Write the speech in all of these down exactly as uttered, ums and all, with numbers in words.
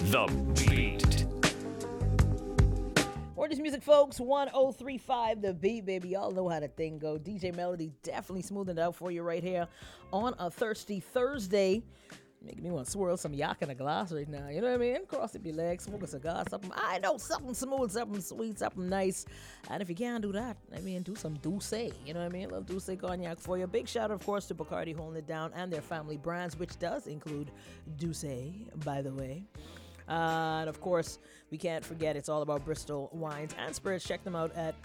The Beat. Gorgeous music, folks. one oh three point five The Beat, baby. Y'all know how the thing go. D J Melody definitely smoothing it out for you right here on a Thirsty Thursday. Making me want to swirl some yak in a glass right now. You know what I mean? Cross up your legs, smoke a cigar, something. I know, something smooth, something sweet, something nice. And if you can't do that, I mean, do some Douce. You know what I mean? A little Douce cognac for you. Big shout out, of course, to Bacardi holding it down and their family brands, which does include Douce, by the way. Uh, and of course, we can't forget it's all about Bristol wines and spirits. Check them out at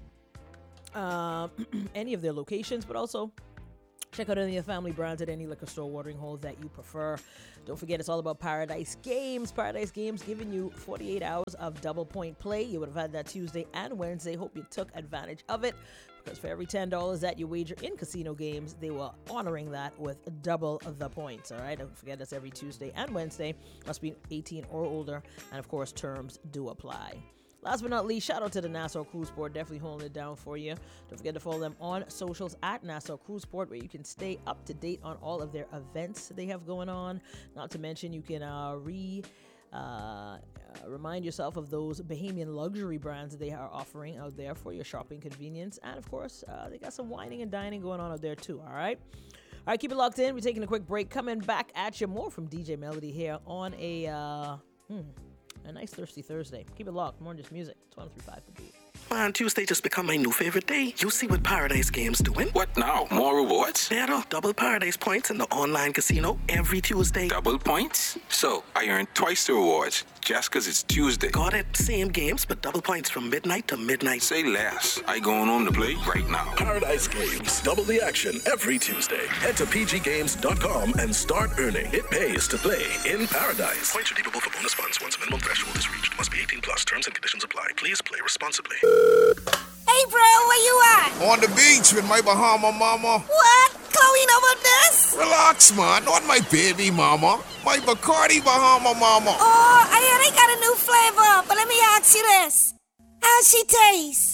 uh, any of their locations, but also check out any of the family brands at any liquor store, watering hole that you prefer. Don't forget, it's all about Paradise Games. Paradise Games giving you forty-eight hours of double point play. You would have had that Tuesday and Wednesday. Hope you took advantage of it, because for every ten dollars that you wager in casino games, they were honoring that with double the points. All right, don't forget, that's every Tuesday and Wednesday. Must be eighteen or older, and of course, terms do apply. Last but not least, shout out to the Nassau Cruise Port, definitely holding it down for you. Don't forget to follow them on socials at Nassau Cruise Port, where you can stay up to date on all of their events they have going on. Not to mention, you can uh, re uh, uh, remind yourself of those Bahamian luxury brands that they are offering out there for your shopping convenience. And of course, uh, they got some wining and dining going on out there too, all right? All right, keep it locked in. We're taking a quick break. Coming back at you more from D J Melody here on a... Uh, hmm, A nice Thirsty Thursday. Keep it locked. More than just music. It's one oh three point five The Beat. Man, Tuesday just become my new favorite day. You see what Paradise Games doing? What now? More rewards? Better. Double Paradise points in the online casino every Tuesday. Double points? So, I earn twice the rewards just because it's Tuesday. Got it. Same games, but double points from midnight to midnight. Say less. I going home to play right now. Paradise Games. Double the action every Tuesday. Head to p g games dot com and start earning. It pays to play in Paradise. Points redeemable for bonus funds once a minimum threshold is reached. Must be eighteen plus. Terms and conditions apply. Please play responsibly. Hey, bro, where you at? On the beach with my Bahama mama. What? Chloe know about this? Relax, man. Not my baby mama. My Bacardi Bahama mama. Oh, I hear they got a new flavor, but let me ask you this. How she taste?